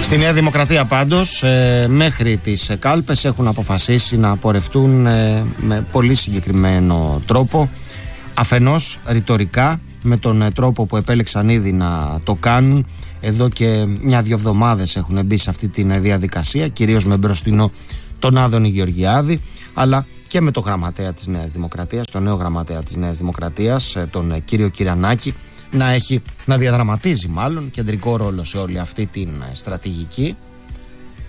Στη Νέα Δημοκρατία πάντως μέχρι τις κάλπες έχουν αποφασίσει να πορευτούν με πολύ συγκεκριμένο τρόπο, αφενός ρητορικά με τον τρόπο που επέλεξαν ήδη να το κάνουν. Εδώ και 1-2 εβδομάδες έχουν μπει σε αυτή τη διαδικασία, κυρίως με μπροστινό τον Άδωνη Γεωργιάδη, αλλά και με τον γραμματέα της Νέας Δημοκρατίας, τον νέο γραμματέα της Νέας Δημοκρατίας, τον κύριο Κυρανάκη, να διαδραματίζει μάλλον κεντρικό ρόλο σε όλη αυτή την στρατηγική.